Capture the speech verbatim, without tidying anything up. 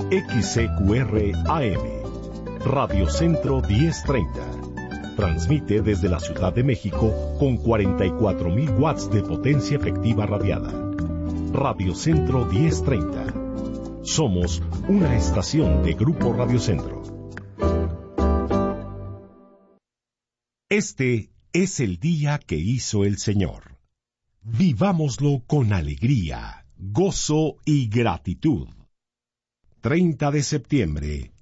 X C Q R A M, Radio Centro diez treinta. Transmite desde la Ciudad de México con cuarenta y cuatro mil watts de potencia efectiva radiada. Radio Centro diez treinta. Somos una estación de Grupo Radio Centro. Este es el día que hizo el Señor. Vivámoslo con alegría, gozo y gratitud. treinta de septiembre,